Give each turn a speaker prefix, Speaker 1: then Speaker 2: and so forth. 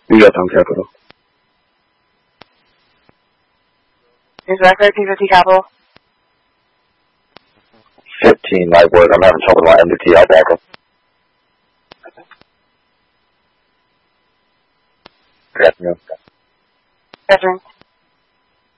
Speaker 1: New York Town Capital.
Speaker 2: Is record P50 Capital?
Speaker 1: 15 live work. I'm having trouble with my MDT out back. Good afternoon.
Speaker 2: Veteran.